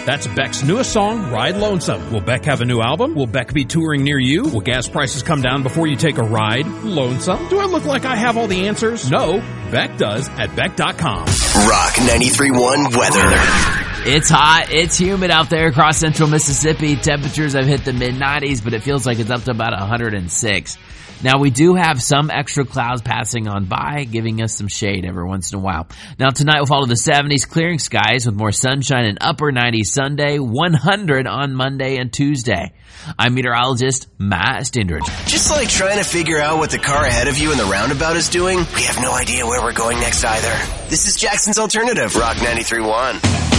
That's Beck's newest song, Ride Lonesome. Will Beck have a new album? Will Beck be touring near you? Will gas prices come down before you take a ride? Lonesome? Do I look like I have all the answers? No, Beck does at Beck.com. Rock 93.1 weather. It's hot. It's humid out there across central Mississippi. Temperatures have hit the mid-90s, but it feels like it's up to about 106. Now, we do have some extra clouds passing on by, giving us some shade every once in a while. Now, tonight we'll follow the 70s, clearing skies with more sunshine and upper 90s Sunday, 100 on Monday and Tuesday. I'm meteorologist Matt Stindridge. Just like trying to figure out what the car ahead of you in the roundabout is doing, we have no idea where we're going next either. This is Jackson's Alternative, Rock 93.1.